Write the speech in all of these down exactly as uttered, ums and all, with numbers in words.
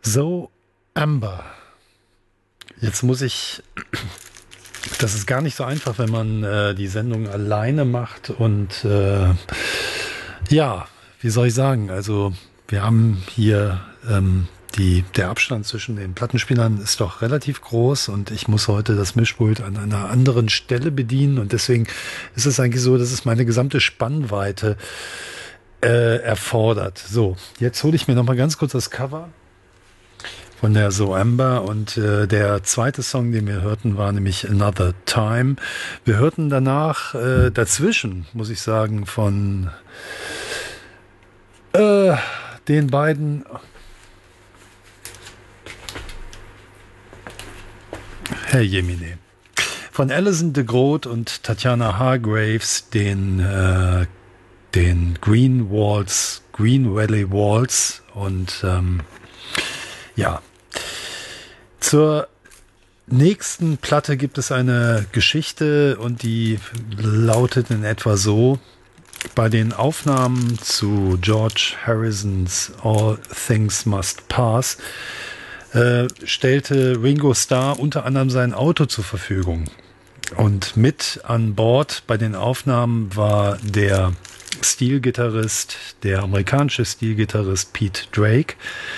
So, Amber. Jetzt muss ich, das ist gar nicht so einfach, wenn man äh, die Sendung alleine macht und äh, ja, wie soll ich sagen, also wir haben hier ähm, die, der Abstand zwischen den Plattenspielern ist doch relativ groß und ich muss heute das Mischpult an einer anderen Stelle bedienen und deswegen ist es eigentlich so, dass es meine gesamte Spannweite äh, erfordert. So, jetzt hole ich mir noch mal ganz kurz das Cover von der So Amber und äh, der zweite Song, den wir hörten, war nämlich Another Time. Wir hörten danach äh, dazwischen, muss ich sagen, von äh, den beiden Herr Jemine. Von Alison de Groot und Tatjana Hargraves den äh, den Green Waltz, Green Valley Waltz und ähm, ja, zur nächsten Platte gibt es eine Geschichte und die lautet in etwa so: Bei den Aufnahmen zu George Harrisons All Things Must Pass äh, stellte Ringo Starr unter anderem sein Auto zur Verfügung. Und mit an Bord bei den Aufnahmen war der Steel-Gitarrist, der amerikanische Steel-Gitarrist Pete Drake,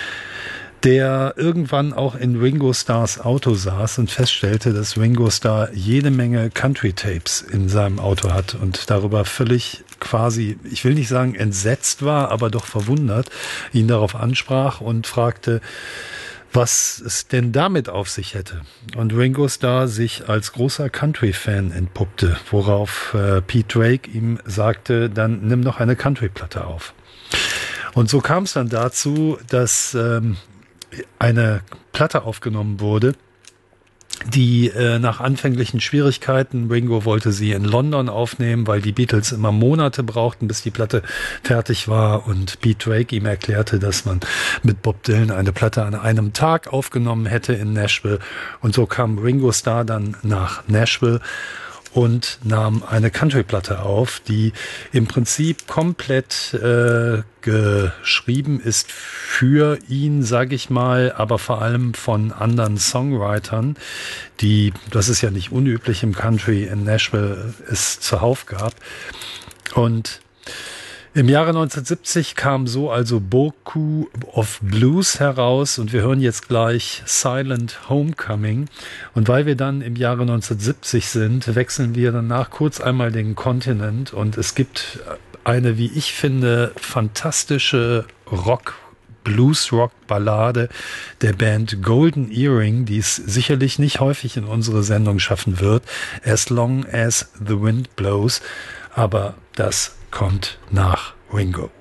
der irgendwann auch in Ringo Starrs Auto saß und feststellte, dass Ringo Starr jede Menge Country-Tapes in seinem Auto hat und darüber völlig quasi, ich will nicht sagen entsetzt war, aber doch verwundert, ihn darauf ansprach und fragte, was es denn damit auf sich hätte. Und Ringo Starr sich als großer Country-Fan entpuppte, worauf äh, Pete Drake ihm sagte, dann nimm noch eine Country-Platte auf. Und so kam es dann dazu, dass ähm, eine Platte aufgenommen wurde, die äh, nach anfänglichen Schwierigkeiten, Ringo wollte sie in London aufnehmen, weil die Beatles immer Monate brauchten, bis die Platte fertig war, und Pete Drake ihm erklärte, dass man mit Bob Dylan eine Platte an einem Tag aufgenommen hätte in Nashville, und so kam Ringo Starr dann nach Nashville und nahm eine Country-Platte auf, die im Prinzip komplett äh, geschrieben ist für ihn, sage ich mal, aber vor allem von anderen Songwritern, die, das ist ja nicht unüblich im Country in Nashville, es zuhauf gab. Und im Jahre neunzehnhundertsiebzig kam so also Boku of Blues heraus und wir hören jetzt gleich Silent Homecoming. Und weil wir dann im Jahre neunzehnhundertsiebzig sind, wechseln wir danach kurz einmal den Kontinent und es gibt eine, wie ich finde, fantastische Rock Blues-Rock-Ballade der Band Golden Earring, die es sicherlich nicht häufig in unsere Sendung schaffen wird, As Long as the Wind Blows, aber das kommt nach Ringo.